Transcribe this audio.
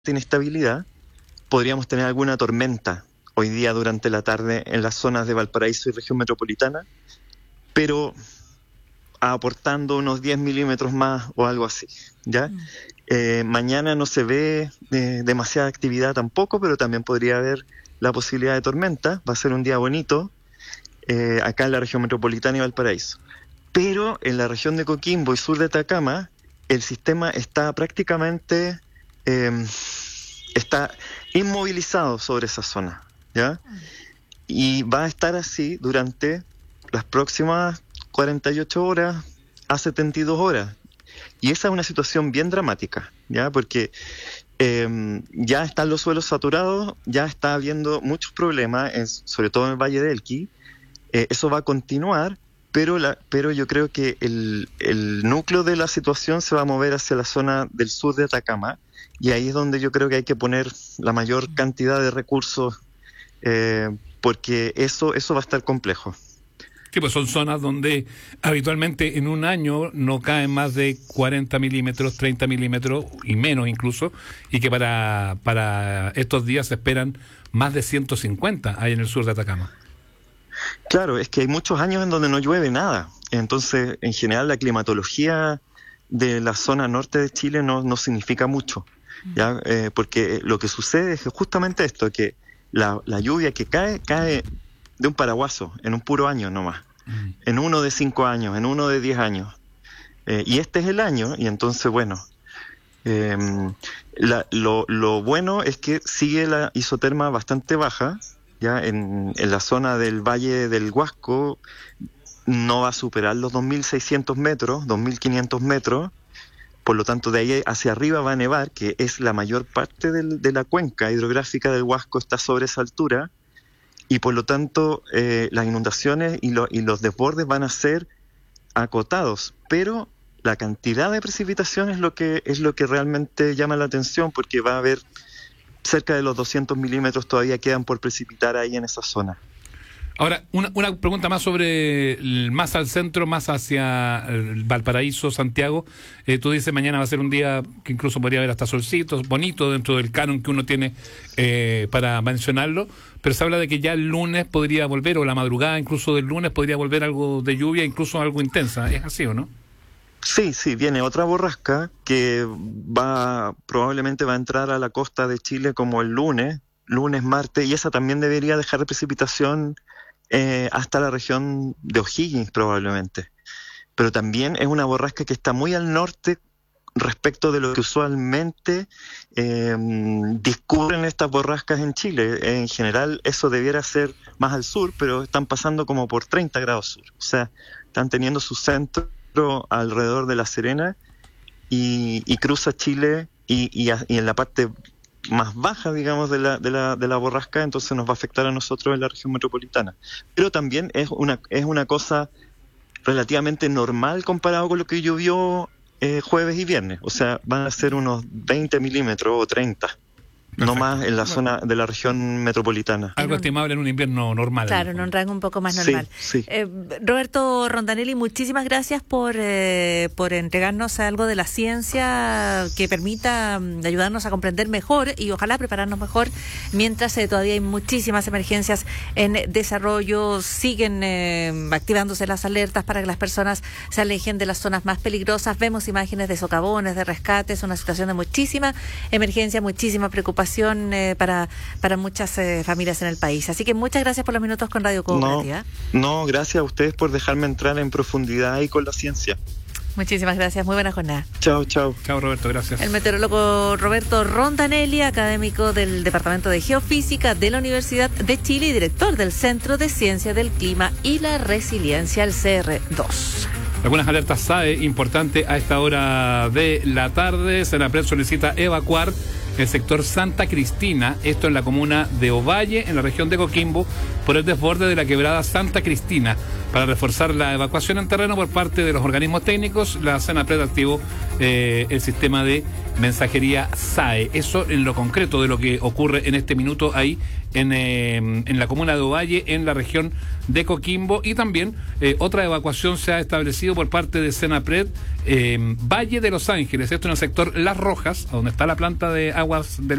inestabilidad. Podríamos tener alguna tormenta hoy día durante la tarde en las zonas de Valparaíso y región metropolitana, pero aportando unos 10 milímetros más o algo así, ¿ya? Mañana no se ve demasiada actividad tampoco, pero también podría haber la posibilidad de tormenta. Va a ser un día bonito acá en la región metropolitana y Valparaíso. Pero en la región de Coquimbo y sur de Atacama, el sistema está prácticamente está inmovilizado sobre esa zona, ¿ya? Y va a estar así durante las próximas 48 horas a 72 horas. Y esa es una situación bien dramática, ¿ya? Porque ya están los suelos saturados, ya está habiendo muchos problemas, sobre todo en el Valle del Elqui. Eso va a continuar, pero yo creo que el núcleo de la situación se va a mover hacia la zona del sur de Atacama, y ahí es donde yo creo que hay que poner la mayor cantidad de recursos, porque eso va a estar complejo. Sí, pues son zonas donde habitualmente en un año no caen más de 40 milímetros, 30 milímetros y menos incluso, y que para estos días se esperan más de 150 ahí en el sur de Atacama. Claro, es que hay muchos años en donde no llueve nada. Entonces, en general, la climatología de la zona norte de Chile no significa mucho, ¿ya? Porque lo que sucede es justamente esto, que la lluvia que cae de un paraguaso, en un puro año nomás, en uno de 5 años, en uno de 10 años. Y este es el año, y entonces, bueno, lo bueno es que sigue la isoterma bastante baja, ya en la zona del Valle del Huasco no va a superar los 2.600 metros, 2.500 metros, por lo tanto de ahí hacia arriba va a nevar, que es la mayor parte de la cuenca hidrográfica del Huasco está sobre esa altura, y por lo tanto las inundaciones y los desbordes van a ser acotados, pero la cantidad de precipitación es lo que realmente llama la atención, porque va a haber cerca de los 200 milímetros todavía quedan por precipitar ahí en esa zona. Ahora, una pregunta más sobre más al centro, más hacia Valparaíso, Santiago. Tú dices mañana va a ser un día que incluso podría haber hasta solcitos, bonito dentro del canon que uno tiene para mencionarlo, pero se habla de que ya el lunes podría volver, o la madrugada incluso del lunes podría volver algo de lluvia, incluso algo intensa. ¿Es así o no? Sí, viene otra borrasca que probablemente va a entrar a la costa de Chile como el lunes, martes, y esa también debería dejar precipitación hasta la región de O'Higgins probablemente. Pero también es una borrasca que está muy al norte respecto de lo que usualmente discurren estas borrascas en Chile. En general eso debiera ser más al sur, pero están pasando como por 30 grados sur. O sea, están teniendo su centro alrededor de La Serena y cruza Chile y en la parte más baja, digamos, de la borrasca, entonces nos va a afectar a nosotros en la región metropolitana. Pero también es una cosa relativamente normal comparado con lo que llovió jueves y viernes. O sea, van a ser unos 20 milímetros o 30. Perfecto. No más en la zona de la región metropolitana. Algo estimable en un invierno normal. Claro, en un rango un poco más normal. Sí. Roberto Rondanelli, muchísimas gracias por entregarnos algo de la ciencia que permita ayudarnos a comprender mejor y ojalá prepararnos mejor, mientras todavía hay muchísimas emergencias en desarrollo. Siguen activándose las alertas para que las personas se alejen de las zonas más peligrosas. Vemos imágenes de socavones, de rescates, una situación de muchísima emergencia, muchísima preocupación para muchas familias en el país. Así que muchas gracias por los minutos con Radio Cooperativa. No, gracias a ustedes por dejarme entrar en profundidad y con la ciencia. Muchísimas gracias, muy buena jornada. Chao. Chao, Roberto, gracias. El meteorólogo Roberto Rondanelli, académico del Departamento de Geofísica de la Universidad de Chile y director del Centro de Ciencia del Clima y la Resiliencia, el CR2. Algunas alertas SAE importantes a esta hora de la tarde. Senapred solicita evacuar el sector Santa Cristina, esto en la comuna de Ovalle, en la región de Coquimbo, por el desborde de la quebrada Santa Cristina. Para reforzar la evacuación en terreno por parte de los organismos técnicos, la Senapred activó el sistema de mensajería SAE. Eso en lo concreto de lo que ocurre en este minuto ahí en la comuna de Ovalle, en la región de Coquimbo. Y también otra evacuación se ha establecido por parte de Senapred, Valle de Los Ángeles, esto en el sector Las Rojas, donde está la planta de aguas del